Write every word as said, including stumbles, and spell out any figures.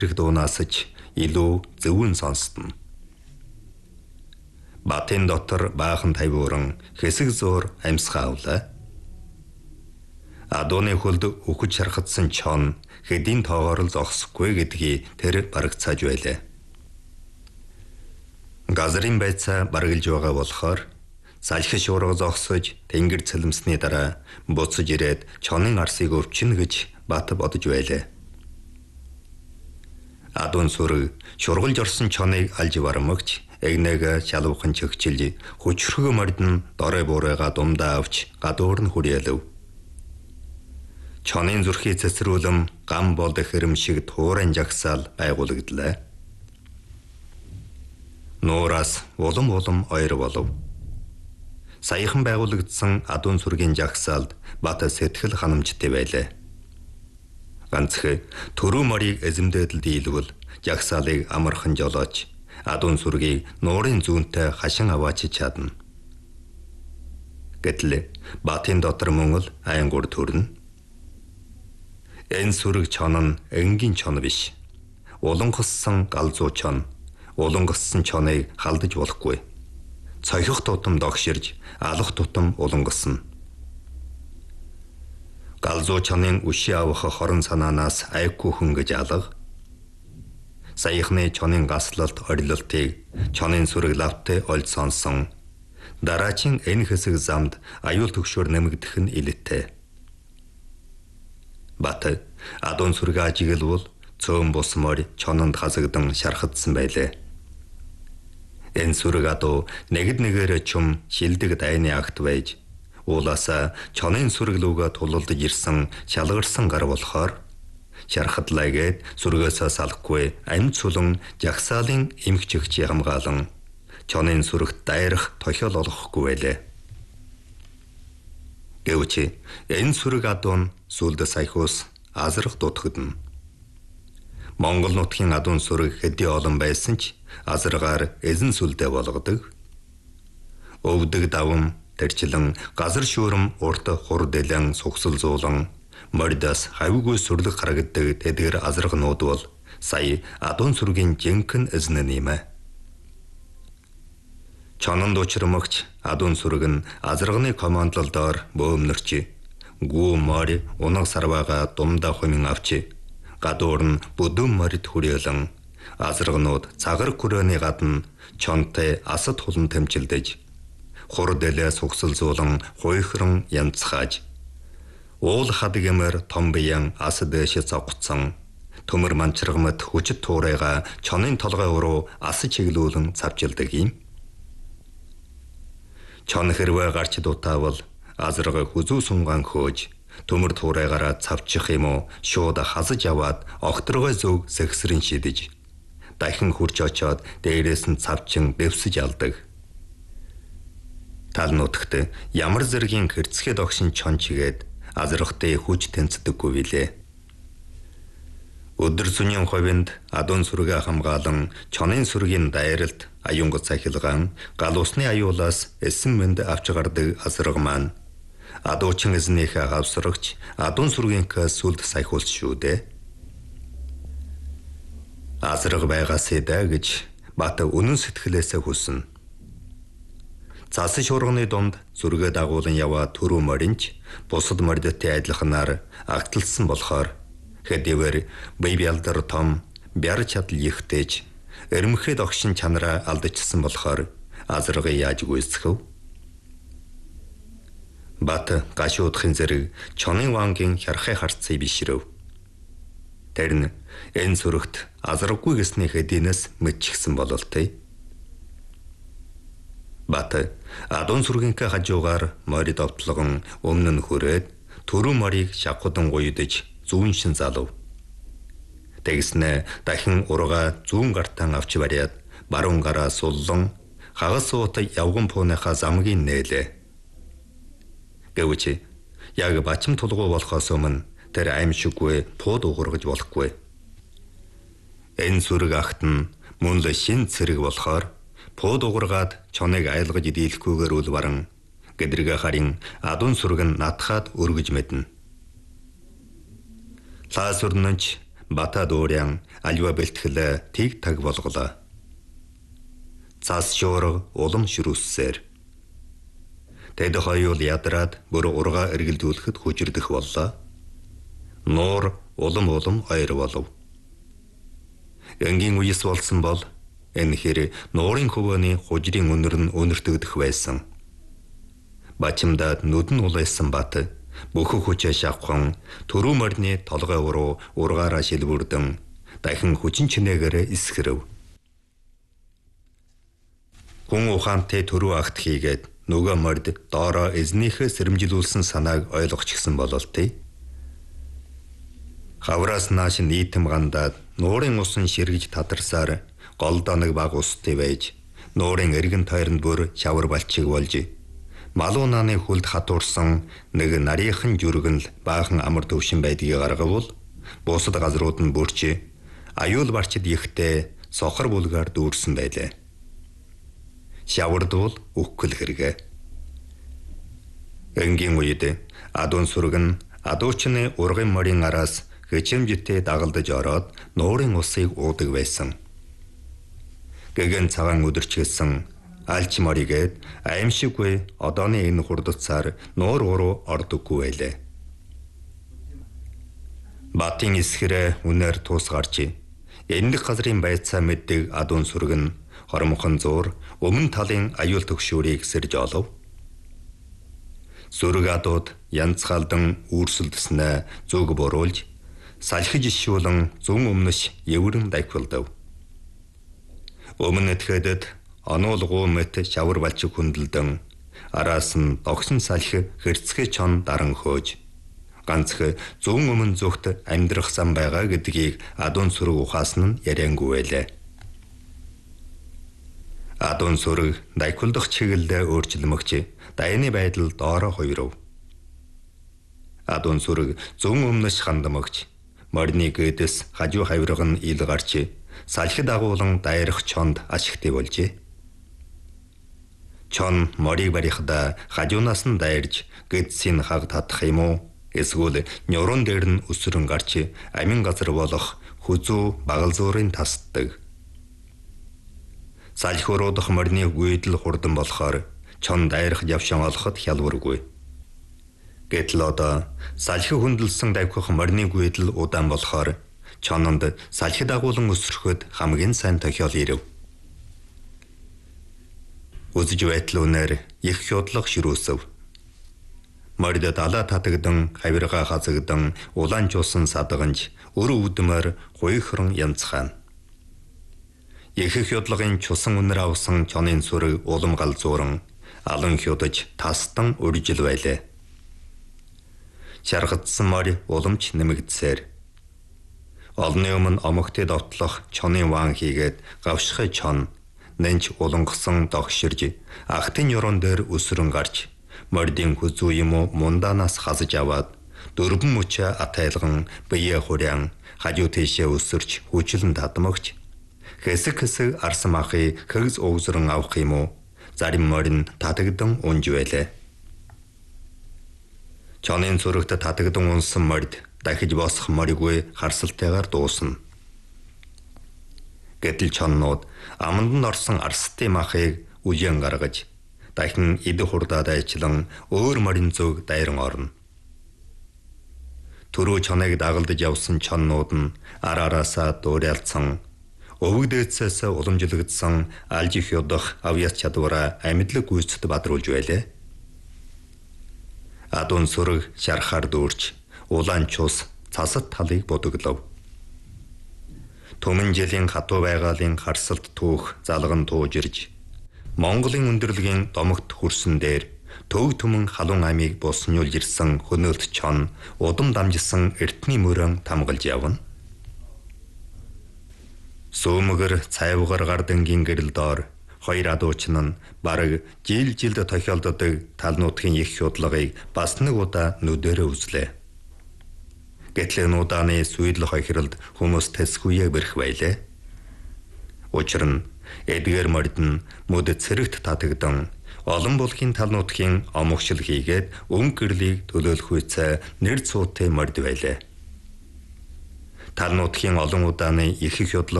ирэх дуунасч илүү зөвүүн сонстно. Батын дотор баахан тавиуран хэсэг зуур амьсгаа авлаа. Адууны хөлд үхэж шархадсан чон хэдийн тоогоор л зогсохгүй гэдгийг тэр барагцааж байлаа. Газрын байцаа баргалж байгаа болохоор салхи шуурга зогсож тэнгэр цэлмсний дараа буцаж ирээд чонын арсыг өвчнө гэж бат бодож байлаа. Адуун сүрэг шургалж орсон чоныг алж бармагч эгнээг шалуухан чөгчилж хүчрхэг мордон дорой буурайга думдаа авч гадуур нь хүрээлв. Чонын зүрхий цэцрүүлэм гам болд хэрэм шиг туурын жагсаал байгуулагдлаа. Нуураас улам улам ойр болов. Саяхан байгуулагдсан адуун сүргийн жагсаалд бат сэтгэл ханамжтай байлаа. Ганцх төрөө морийг эзэмдээд л дийлвэл жагсаалыг амархан жолооч адуун сүргийг нуурын зүүнтэй хашин аваач чадна. Гэтэл батын дотор мөн л айнгуур төрнө. Энэ сүрэг чон нь энгийн чон биш. Улонгоссон галзуу чон. Улонгоссон чоныг халдаж болохгүй. Цохих тутам догширж, алах тутам улонгосно. Галзуу чонын үши авах хорон санаанаас айхгүй хүн гэж алга. Саяхны чонын гаслалт орилолтыг чонын сүрэг лавтай олж сонсон. Дараачин энэ хэсэг замд аюул төгшөөр нэмэгдэх нь илэттэй. Бат адуун сүрэг ажиглвал цөөн бус морь чононд хасагдан шархадсан байлаа. Энэ сүрэг адуу нэгд нэгээр чум шилдэг дайны агт байж уулаасаа чонын сүрэг лүүгээ тулалдаж ирсэн шалгарсан гар болохоор шархадлаагээд сүргээсээ салахгүй амьд сулан жагсаалын эмх чигч хамгаалan чонын сүрэгт дайрах тохиол олохгүй байлаа. Гэвч энэ сүрэг адуун сүлд саяхус азрах дутагдана. Монгол нутгийн адуун сүрэг хэдий олон байсан ч азаргаар эзэн сүлдээ болгодог. Өвдөг давам тэрчлэн газар шүүрэм урт хур дэлэн сугсал зуулан мордоос хавьгүй сүрлэг харагддаг тэдгэр азаргнууд бол сая адуун сүргийн жинхэнэ эзэн нэмэ. Чононд учрамагч адуун сүрэг нь азаргны командлолдоор бөөмнөрч гүү морь унаг сарвага думдаа хумин авч гадуур нь бүдүүн морид хүрээлэн азаргнууд цагар хүрээний гадна чонтой асад хулан тэмчилдэж хур дэлээ сугсал зуулан хуйхран янцхааж уул хадгэмэр том биян ас дэшэ цогцсон төмөр манчрагмат хүчит туурайга чонын толгой руу ас чиглүүлэн цавжилдаг юм. Чон хэрвээ гарч дутаавал азарга хүзүү сунгаан хөөж төмөр туурайгаараа цавчих юм уу шууд хасаж аваад огторгой зөв сэгсрэн шидэж дахин хурж очоод дээрээс нь цавчин дэвсэж алдаг. Тал нутагт ямар зэргийн хэрцгээд огшин чон чигээд азаргатай хүч тэнцдэггүй билээ. Өдөр зүний ховинд адуун сүргээ хамгаалan чонын сүргийн дайралт аюунгад цахилгаан гал усны аюулаас эсэн мэнд авч гардаг азарга маань адуучин эзнийхээ хавсрагч адуун сүргийнхээ сүлд саяхуулж шүү дээ. Азарга байгаасаа даа гэж бат үнэн сэтгэлээсээ хүснэ. Цаасан шуурганы дунд зүргээ дагуулan яваа төрөө моринч бусад моридтэй адилханаар агталсан болохоор хэдийгээр бие бялдар том бяр чадал ихтэйж эрмэхэд огшин чанараа алдчихсан болохоор азарга яаж гүйцэхв. Бат гашуудахын зэрэг чонын вангийн хярхай харцыг бишрэв. Тэр нь энэ сүрэгт азарггүй гэсний хэдийнээс мэдчихсэн бололтой. Бат адуун сүргийнхээ хажуугаар морид овтлогон өмнө нь хүрээд төрөө морийг шавхадан гуйдаж зүүн шин залав. Тэгснэ дахин ургаа зүүн гартан авч бариад баруун гараа суллан хагас суутай явган пууныхаа замгийн нээлээ. Гэвч яг бачим тулгуу болохоос өмнө тэр аимшиггүй пууд уургаж болохгүй. Энэ сүрэг агт нь мөн л шин цэрэг болохоор пууд уургаад чоныг айлгаж дийлэхгүйгээр үл баран гэдрэг харин адуун сүрэг нь натхаад өргөж мэднэ. Лаасүрнч бата дуурян альва бэлтгэл тиг таг болголоо. Цас шуурга улам ширүүссээр. Тэд хоёул ядраад бүр ургаа эргэлдүүлэхэд хүчирдэх боллоо. Нуур улам улам ойр болов. Энгийн үес болсон бол энэ хэр нуурын хөвөөний хужирын өнөр нь өнөртөгдөх байсан. Бачимдаад нүдэн улайсан бат бүхүү хүчээ шавхан төрүү морины толгой уруу ургаараа шилбүрдэн дахин хүчин чинээгээр исгэрэв. Хүн ухаантай төрүү агт хийгээд нөгөө морд доороо эзнийхээ сэрэмжилүүлсэн санааг ойлгоч гисэн бололтой. Хавраас нааш нийтэм гандаад нуурын усан ширгэж тадарсаар гол доног баг устай байж нуурын эргэн тойронд бүр шавар балчиг болж малуу нааны хүлд хатуурсан нэг нарийнхан жүргэн л баахан амар төвшин байдгийг гаргавал бусад газрууд нь бүрч аюул барчид ихтэй сохор булгаар дүүрсэн байлаа. Шавардвал үхгэл хэрэгэ. Энгийн үед адуун сүрэг нь адуучны ургын морийн араас хэчэмжтэй дагалдаж ороод нуурын усыг уудаг байсан. Гэгэн цагаан өдөрчгсөн алч моригээд аимшиггүй одооны энэ хурдцаар нуур уруу ордоггүй байлаа. Батын исгэрэ үнээр туус гарч энэлэг газрын байцаа мэддэг адуун сүрэг нь хормхон зуур өмнө талын аюул төгшөөрийг сэрж олов. Сүрэг адууд янзхалдан үүрсэлдэснэ зүг буруулж салхиж ишүүлэн зүүн өмнөш еврэн дайхвалдав. Өмнө тэхэдэд онуулгуу мэт шавар балчиг хүндэлдэн араас нь догсон салхи хэрцгээ чон даран хөөж ганцх зүүн өмнө зүгт амьдрах зам байгаа гэдгийг адуун сүрэг ухаасан нь яриангүй байлаа. Адуун сүрэг дайхвалдах чиглэлээ өөрчлөмөгч дайны байдал доороо хоёров. Адуун сүрэг зүүн өмнөш хандамагч морины гэдэс хажуу хавирга нь ил гарч салхи дагуулan дайрах чонд ашигтай болжээ. Чон морийг барихда хажуунаас нь дайрж гэдсийн хаг татах юм уу? Эсвэл нёрон дээр нь өсрөн гарч амин газар болох хүзүү багал зуурын тасддаг. Салхи уруудах морины гүйдэл хурдан болохоор чон дайрах явшин олоход хялбаргүй. Гэтэл одоо салхи хүндэлсэн давхих морины гүйдэл удаан болохоор чононд салхи дагуулan өсрөхөд хамгийн сайн тохиол ирэв. Үзэж байтал үнээр их хёдлох ширүүсэв. Морид далаа татагдан хавирга хазагдан улаанчуусан садганж өр өвдмөр хуйхрон янцхан. Их хёдлогын чусан үнэр авсан чонын сүрэг улам гал зууран алан хёдож тастан үржил байлаа. Шаргадсан морь уламж нэмэгдсээр олны өмнө омогтой довтлох чонын ваан хийгээд гавшихай чон нэнч улангасан догширж ахтын ёрон дээр өсрөн гарч мордын хүзүү юм уу мундаанаас хазж аваад дөрвөн мөчө атайлган бие хурян хажуу тийшээ өсөрч хүчлэн татмагч хэсэг хэсэг арсан махыг хэгс угсран авах юм уу зарим морин татагдан унж байлаа. Чонын зүрэгт татагдан унсан морд дахиж босох мориггүй харсалтайгаар дуусна. Гэтэл чоннууд аманд нь орсон арстай махыг үеэн гаргаж дахин эд хурдаад айчлан өөр морин зүг дайран орно. Төрөө чоныг дагалдаж явсан чоннууд нь ар араасаа дуурайлцсан өвөг дээдсээс уламжлагдсан алж их ёдох авьяас чадвараа амьдлаг гүйцэд бадруулж байлаа. Адуун сүрэг шархаар дүүрч улаан чус цасат талыг бодоглов. Төмөн жилийн хатуу байгалийн харсалт түүх залган туужирж Монголын өндөрлөгийн домогт хүрсэн дээр төв төмөн халуун амийг буснуулж ирсэн хөнөөлт чон удам дамжсан эртний мөрөн тамгалж явна. Сөөмгөр цайвгаар гардангийн гэрэл доор хоёр адуучин нь бараг жил жилд тохиолддог тал нутгийн их худлагыг бас нэг удаа нүдэрэ үзлээ. Гэтэл энэ удааны сүйдл хохиролд хүмүүс тэсгүйе бэрх байлаа. Учир нь эдгээр мордн мөд цэрэгт татагдан олон булхийн тал нутгийн омогшил хийгээд өнгө гэрлийг төлөөлөх үйцээ нэр цуутай морд байлаа. Тал нутгийн олон удааны их их